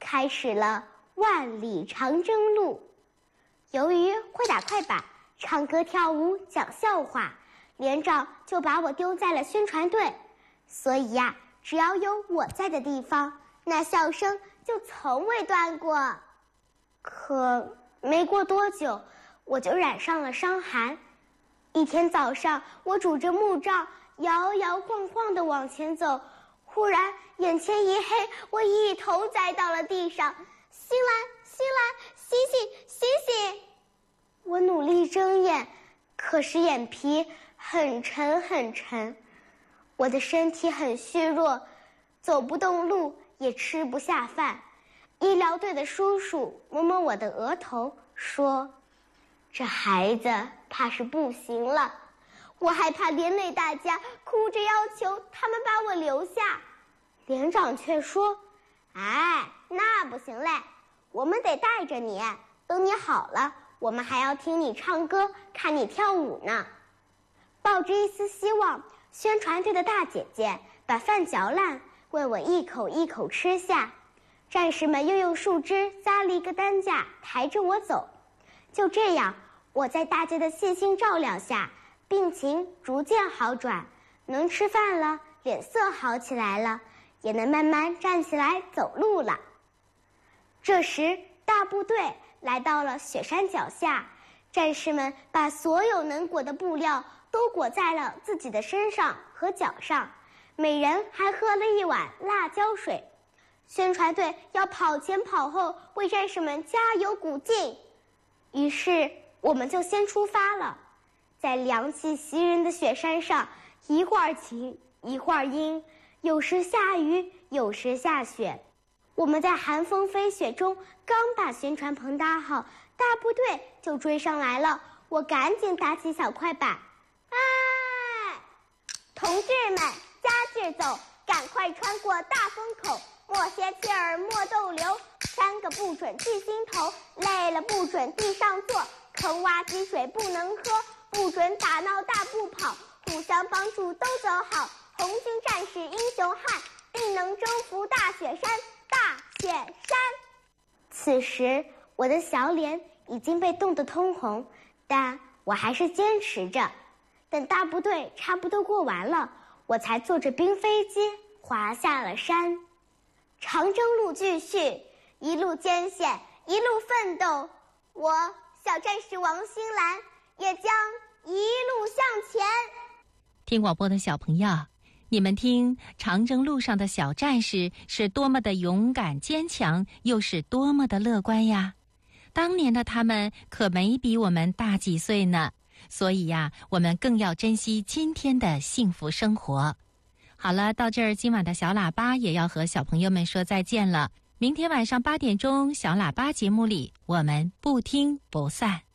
开始了万里长征路。由于会打快板、唱歌跳舞、讲笑话，连长就把我丢在了宣传队。所以呀，只要有我在的地方，那笑声就从未断过。可没过多久，我就染上了伤寒。一天早上，我拄着木杖，摇摇晃晃地往前走，忽然眼前一黑，我一头栽到了地上。醒来，醒来，醒醒，醒醒！我努力睁眼，可是眼皮很沉很沉。我的身体很虚弱，走不动路，也吃不下饭。医疗队的叔叔摸摸我的额头，说：“这孩子怕是不行了。”我害怕连累大家，哭着要求他们把我留下。连长却说：“哎，那不行嘞，我们得带着你，等你好了，我们还要听你唱歌，看你跳舞呢。”抱着一丝希望，宣传队的大姐姐把饭嚼烂，为我一口一口吃下。战士们又用树枝扎了一个担架，抬着我走。就这样，我在大家的细心照料下，病情逐渐好转，能吃饭了，脸色好起来了，也能慢慢站起来走路了。这时，大部队来到了雪山脚下，战士们把所有能裹的布料都裹在了自己的身上和脚上，每人还喝了一碗辣椒水。宣传队要跑前跑后，为战士们加油鼓劲。于是我们就先出发了。在凉气袭人的雪山上，一会儿晴一会儿阴，有时下雨有时下雪。我们在寒风飞雪中刚把宣传棚搭好，大部队就追上来了。我赶紧打起小快板：“哎，同志们，加劲走，赶快穿过大风口，莫歇气儿莫逗留，3个不准记心头，累了不准地上坐，坑洼积水不能喝，不准打闹大步跑，互相帮助都走好，红军战士英雄汉，定能征服大雪山，大雪山。”此时我的小脸已经被冻得通红，但我还是坚持着。等大部队差不多过完了，我才坐着冰飞机滑下了山。长征路继续，一路艰险，一路奋斗，我小战士王新兰也将一路向前。 听广播的小朋友，你们听，长征路上的小战士是多么的勇敢坚强，又是多么的乐观呀！当年的他们可没比我们大几岁呢，所以呀，我们更要珍惜今天的幸福生活。好了，到这儿，今晚的小喇叭也要和小朋友们说再见了。明天晚上8点钟，小喇叭节目里，我们不听不散。